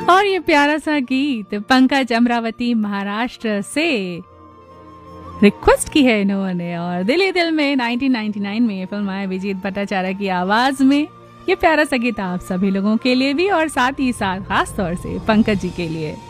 और ये प्यारा सा गीत पंकज अमरावती महाराष्ट्र से रिक्वेस्ट की है इन्होंने, और दिल ही दिल में 1999 में फिल्म आया विजीत भट्टाचार्य की आवाज में। ये प्यारा सा गीत आप सभी लोगों के लिए भी और साथ ही साथ खास तौर से पंकज जी के लिए।